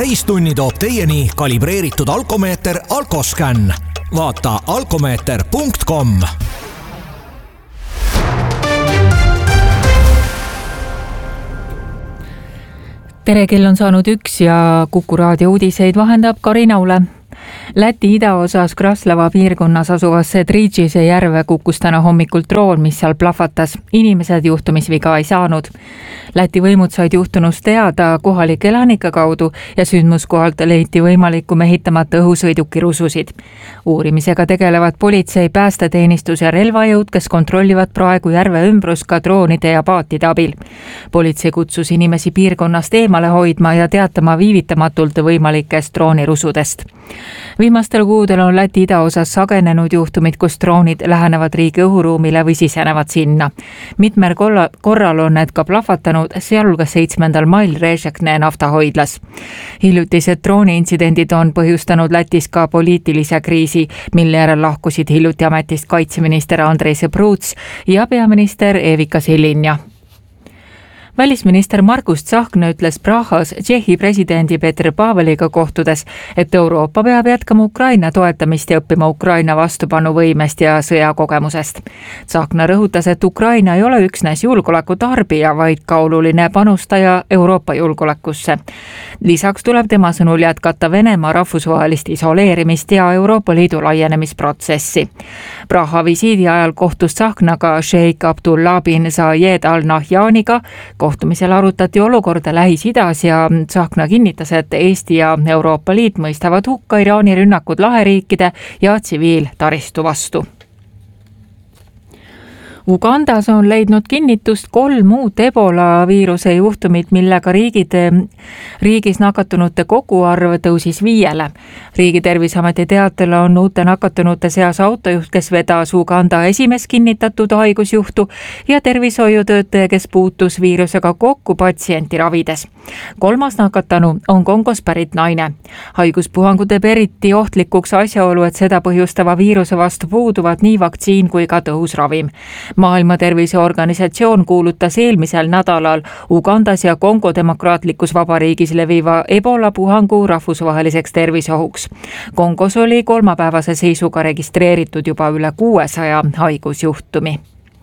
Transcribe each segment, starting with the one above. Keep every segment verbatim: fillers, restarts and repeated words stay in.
täistunni toob teieni kalibreeritud alkomeeter Alkoscan. Vaata alkomeeter punkt com. Tere, kell on saanud üks ja Kuku raadio uudiseid vahendab Karina Ule. Läti idaosas Kraslava piirkonnas asuvasse Tridžise järve kukkus täna hommikul droon, mis seal plahvatas. Inimesed juhtumisviga ei saanud. Läti võimud said juhtunust teada kohalike elanike kaudu ja sündmuskohalt leiti võimaliku mehitamata õhusõiduki rususid. Uurimisega tegelevad politsei, päästeteenistus ja relvajõud, kes kontrollivad praegu järve ümbrus ka droonide ja paatide abil. Politsei kutsus inimesi piirkonnast eemale hoidma ja teatama viivitamatult võimalikest droonirusudest. Viimastel kuudel on Läti idaosas sagenenud juhtumid, kus droonid lähenevad riigi õhuruumile või sisenevad sinna. Mitmer korral on need ka plahvatanud, sealhulgas seitsmendal mail Režekne naftahoidlas. Hiljutised drooniintsidendid on põhjustanud Lätis ka poliitilise kriisi, mille järel lahkusid hiljuti ametist kaitseminister Andrei Sõbruts ja peaminister Evika Silinja. Välisminister Margus Tsahkna ütles Prahas Tšehhi presidendi Petr Paveliga kohtudes, et Euroopa peab jätkama Ukraina toetamist ja õppima Ukraina vastupanuvõimest ja sõjakogemusest. Tsahkna rõhutas, et Ukraina ei ole üksnes julgeoleku tarbija, vaid ka oluline panustaja Euroopa julgeolekusse. Lisaks tuleb tema sõnul jätkata Venemaa rahvusvahelist isoleerimist ja Euroopa Liidu laienemisprotsessi. Praha visiidi ajal kohtus Tsahknaga Sheikh Abdullah bin Zayed al-Nahjaniga. Kohtumisel arutati olukorda Lähis-Idas ja Tsahkna kinnitas, et Eesti ja Euroopa Liit mõistavad hukka Iraani rünnakud laheriikide ja tsiviiltaristu vastu. Ugandas on leidnud kinnitust kolm uut ebola viiruse juhtumit, millega riigid, riigis nakatunute koguarv tõusis viiele. Riigi tervisameti teatel on uute nakatunute seas autojuht, kes vedas Uganda esimest kinnitatud haigusjuhtu ja tervishoiutöötaja, kes puutus viirusega kokku patsienti ravides. Kolmas nakatanu on Kongos pärit naine. Haiguspuhangu teeb eriti ohtlikuks asjaolu, et seda põhjustava viiruse vastu puuduvad nii vaktsiin kui ka tõhus ravim. Maailma Terviseorganisatsioon kuulutas eelmisel nädalal Ugandas ja Kongo demokraatlikus vabariigis leviva ebola puhangu rahvusvaheliseks terviseohuks. Kongos oli kolmapäevase seisuga registreeritud juba üle kuuesaja haigusjuhtumi.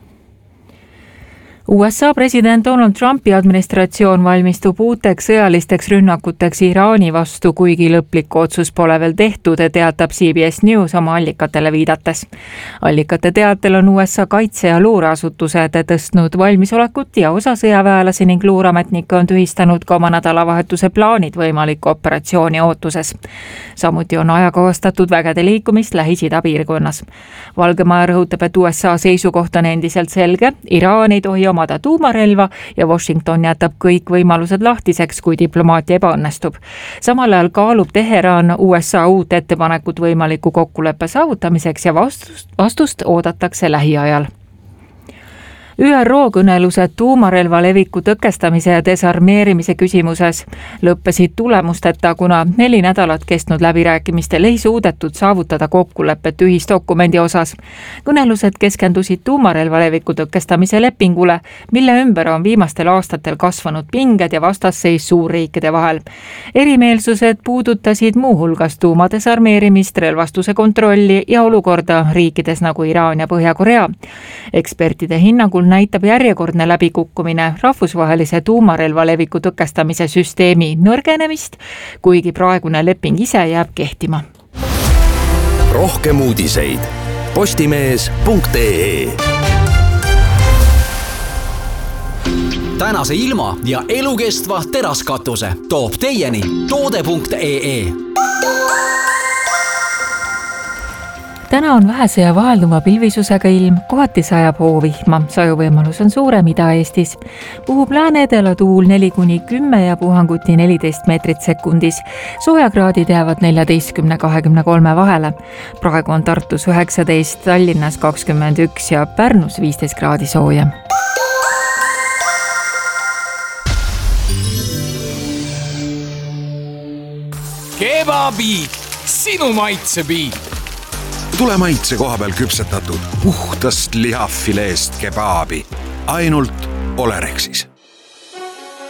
U S A president Donald Trumpi administratsioon valmistub uuteks sõjalisteks rünnakuteks Iraani vastu, kuigi lõplikku otsus pole veel tehtud, teatab C B S News oma allikatele viidates. Allikate teatel on U S A kaitse- ja luureasutused tõstnud valmisolekut ja osa sõjaväelasi ning luurametnikke on tühistanud ka oma nädalavahetuse plaanid võimaliku operatsiooni ootuses. Samuti on ajakohastatud vägede liikumist Lähis-Ida piirkonnas. Valgemaja rõhutab, et U S A seisukoht on endiselt selge, Iraan ei tohi omada tuumarelva ja Washington jätab kõik võimalused lahtiseks, kui diplomaatia ebaõnnestub. Samal ajal kaalub Teheran U S A uut ettepanekut võimaliku kokkuleppe saavutamiseks ja vastust, vastust oodatakse lähiajal. Ü R O kõnelused tuumarelva leviku tõkestamise ja desarmeerimise küsimuses lõppesid tulemusteta, kuna neli nädalat kestnud läbirääkimistel ei suudetud saavutada kokkulepet ühisdokumendi osas. Kõnelused keskendusid tuumarelva leviku tõkestamise lepingule, mille ümber on viimastel aastatel kasvanud pinged ja vastasseis suurriikide vahel. Erimeelsused puudutasid muuhulgas tuuma desarmeerimist, relvastuse kontrolli ja olukorda riikides nagu Iraan ja Põhja-Korea. Ekspertide hinnangul näitab järjekordne läbikukkumine rahvusvahelise tuumarelva leviku tõkestamise süsteemi nõrgenemist, kuigi praegune leping ise jääb kehtima. Rohkem uudiseid postimees punkt ee. Tänase ilma ja elukestva teraskatuse toob teieni toode punkt ee. Täna on vähese ja vahelduva pilvisusega ilm, kohati sajab hoovihma, sajuvõimalus on suurem Ida-Eestis. Puhub lääne-edela tuul neli kuni kümme ja puhanguti neliteist meetrit sekundis. Soojakraadid jäävad neljateist kahekümne kolme vahele. Praegu on Tartus üheksateist, Tallinnas kakskümmend üks ja Pärnus viisteist kraadi sooja. Kebabiit, sinu maitsebiit. Tule maitse koha peal küpsetatud puhtast lihafileest kebaabi. Ainult Olerexis.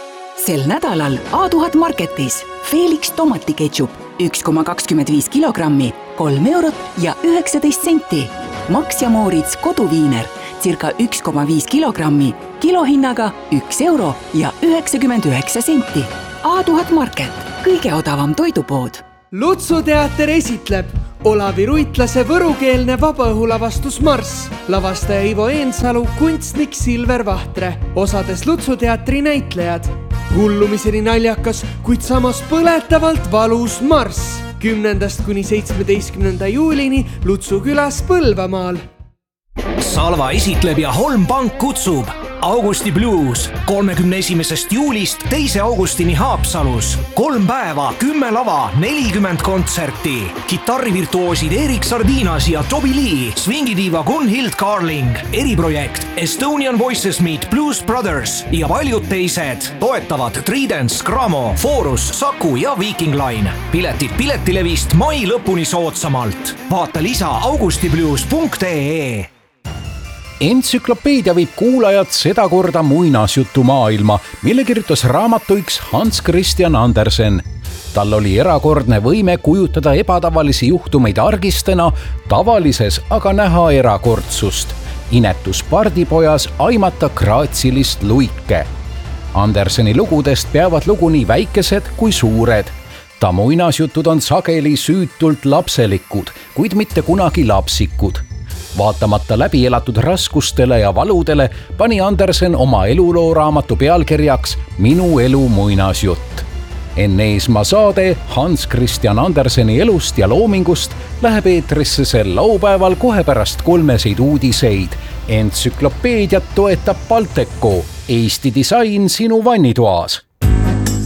sel nädalal A tuhat Marketis Felix tomatiketšup üks koma kakskümmend viis kilogrammi, kolm eurot ja üheksateist senti. Max ja Moritz koduviiner circa üks koma viis kilogrammi, kilohinnaga üks euro ja üheksakümmend üheksa senti. A tuhat Market, kõige odavam toidupood. Lutsuteater esitleb Olavi Ruitlase võrukeelne vabaõhulavastus Marss. Lavastaja Ivo Eensalu, kunstnik Silver Vahtre. Osades Lutsuteatri näitlejad. Hullumiseni naljakas, kuid samas põletavalt valus Marss. kümnendast kuni seitsmeteistkümnenda juulini Lutsu külas Põlvamaal. Salva esitleb ja Holm Pank kutsub Augusti Blues kolmekümne esimesest juulist teise augustini Haapsalus. Kolm päeva, kümme lava, nelikümmend kontserti. Kitarrivirtuoosid Erik Sardinas ja Toby Lee, swingidiiva Gunhild Carling, eriprojekt Estonian Voices Meet Blues Brothers ja paljud teised. Toetavad Tridents, Gramo, Forus, Saku ja Viking Line. Piletid Piletilevist mai lõpuni soodsamalt. Vaata lisa augustiblues punkt ee. Entsüklopeedia viib kuulajad sedakorda muinasjutu maailma, mille kirjutas raamatuiks Hans Christian Andersen. Tal oli erakordne võime kujutada ebatavalisi juhtumeid argistena, tavalises aga näha erakordsust. Inetus pardipojas aimata graatsilist luike. Anderseni lugudest peavad lugu nii väikesed kui suured. Ta muinasjutud on sageli süütult lapselikud, kuid mitte kunagi lapsikud. Vaatamata läbi elatud raskustele ja valudele pani Andersen oma eluloo raamatu pealkirjaks Minu elu muinasjutt. Enne Eesmaa saade Hans Christian Anderseni elust ja loomingust läheb eetrisse sel laupäeval kohe pärast kolmeseid uudiseid. Entsüklopeediat toetab Balteco, Eesti disain sinu vannitoas.